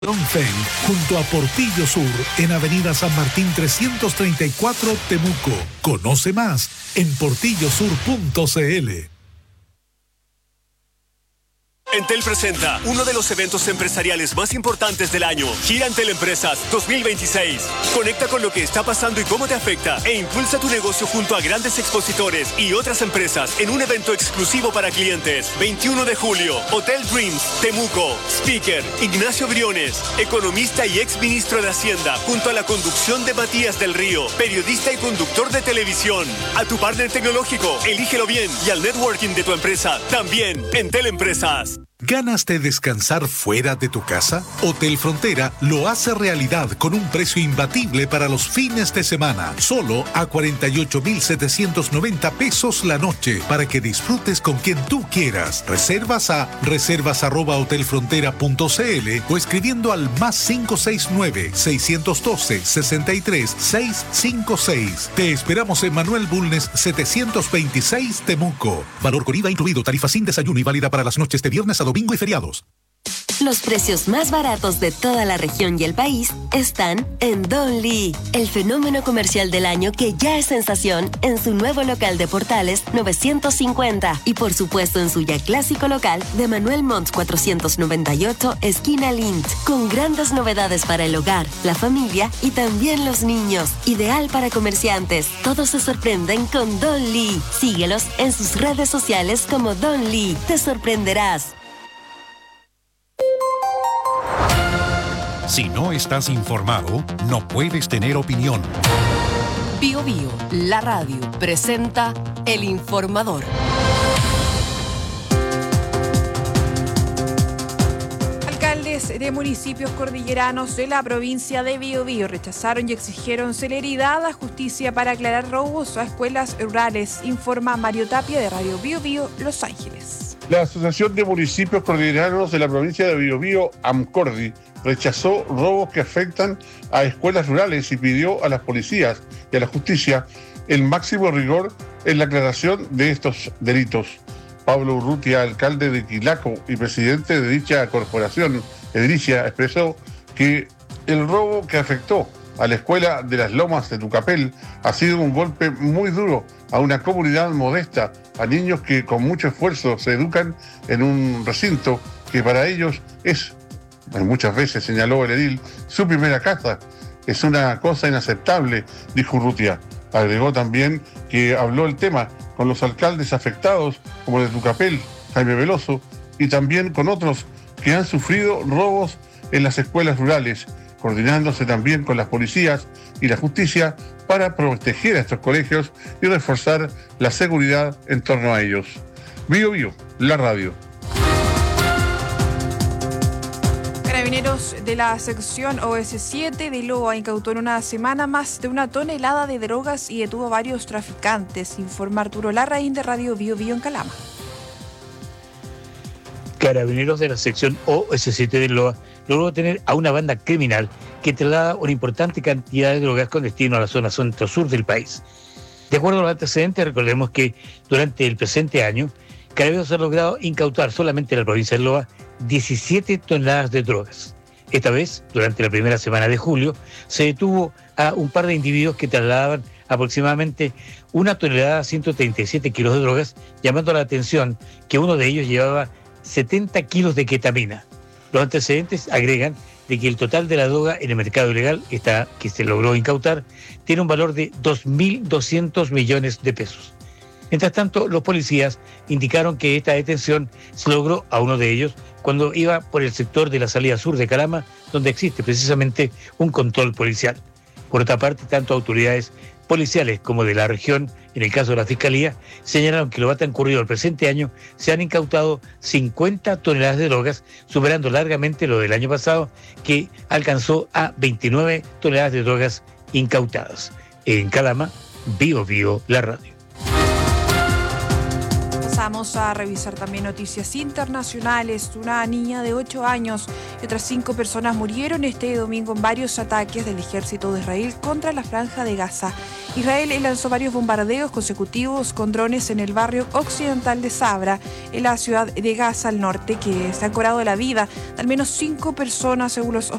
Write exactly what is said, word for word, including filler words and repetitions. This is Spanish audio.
Feng, junto a Portillo Sur, en Avenida San Martín trescientos treinta y cuatro, Temuco. Conoce más en portillo sur punto c l. Entel presenta uno de los eventos empresariales más importantes del año, Gira Entel Empresas dos mil veintiséis. Conecta con lo que está pasando y cómo te afecta e impulsa tu negocio junto a grandes expositores y otras empresas en un evento exclusivo para clientes. veintiuno de julio, Hotel Dreams, Temuco. Speaker, Ignacio Briones, economista y ex ministro de Hacienda, junto a la conducción de Matías del Río, periodista y conductor de televisión. A tu partner tecnológico, elígelo bien, y al networking de tu empresa, también, Entel Empresas. ¿Ganas de descansar fuera de tu casa? Hotel Frontera lo hace realidad con un precio imbatible para los fines de semana. Solo a cuarenta y ocho mil setecientos noventa pesos la noche para que disfrutes con quien tú quieras. Reservas a reservas arroba hotelfrontera punto c l o escribiendo al más cinco seis nueve, seis uno dos, seis tres, seis cinco seis. Te esperamos en Manuel Bulnes setecientos veintiséis, Temuco. Valor con I V A incluido. Tarifa sin desayuno y válida para las noches de viernes a domingo y feriados. Los precios más baratos de toda la región y el país están en Don Lee, el fenómeno comercial del año que ya es sensación en su nuevo local de Portales novecientos cincuenta y por supuesto en su ya clásico local de Manuel Montt cuatrocientos noventa y ocho, esquina Lint, con grandes novedades para el hogar, la familia y también los niños. Ideal para comerciantes. Todos se sorprenden con Don Lee. Síguelos en sus redes sociales como Don Lee. Te sorprenderás. Si no estás informado, no puedes tener opinión. Bio Bio, la radio, presenta El Informador. Alcaldes de municipios cordilleranos de la provincia de Bio Bio rechazaron y exigieron celeridad a justicia para aclarar robos a escuelas rurales, informa Mario Tapia de Radio Bio Bio, Los Ángeles. La Asociación de Municipios Cordilleranos de la provincia de Bio Bio, AMCORDI, rechazó robos que afectan a escuelas rurales y pidió a las policías y a la justicia el máximo rigor en la aclaración de estos delitos. Pablo Urrutia, alcalde de Quilaco y presidente de dicha corporación, Edilicia, expresó que el robo que afectó a la escuela de las Lomas de Tucapel ha sido un golpe muy duro a una comunidad modesta, a niños que con mucho esfuerzo se educan en un recinto que para ellos es, muchas veces señaló el edil, su primera casa. Es una cosa inaceptable, dijo Urrutia. Agregó también que habló el tema con los alcaldes afectados, como el de Tucapel, Jaime Veloso, y también con otros que han sufrido robos en las escuelas rurales, coordinándose también con las policías y la justicia para proteger a estos colegios y reforzar la seguridad en torno a ellos. Bio Bio, la radio. Carabineros de la sección O S siete de Loa incautó en una semana más de una tonelada de drogas y detuvo a varios traficantes, informa Arturo Larraín de Radio Bio Bio en Calama. Carabineros de la sección O S siete de Loa logró detener a una banda criminal que traslada una importante cantidad de drogas con destino a la zona centro-sur del país. De acuerdo a los antecedentes, recordemos que durante el presente año, Carabineros ha logrado incautar solamente en la provincia de Loa diecisiete toneladas de drogas. Esta vez, durante la primera semana de julio, se detuvo a un par de individuos que trasladaban aproximadamente una tonelada, ciento treinta y siete kilos de drogas, llamando la atención que uno de ellos llevaba setenta kilos de ketamina. Los antecedentes agregan de que el total de la droga en el mercado ilegal, esta que se logró incautar, tiene un valor de dos mil doscientos millones de pesos. Mientras tanto, los policías indicaron que esta detención se logró a uno de ellos cuando iba por el sector de la salida sur de Calama, donde existe precisamente un control policial. Por otra parte, tanto autoridades policiales como de la región, en el caso de la Fiscalía, señalaron que lo que ha transcurrido el presente año se han incautado cincuenta toneladas de drogas, superando largamente lo del año pasado, que alcanzó a veintinueve toneladas de drogas incautadas. En Calama, Bio Bio, la radio. Pasamos a revisar también noticias internacionales. Una niña de ocho años y otras cinco personas murieron este domingo en varios ataques del ejército de Israel contra la franja de Gaza. Israel lanzó varios bombardeos consecutivos con drones en el barrio occidental de Sabra, en la ciudad de Gaza al norte, que se han cobrado la vida de al menos cinco personas según los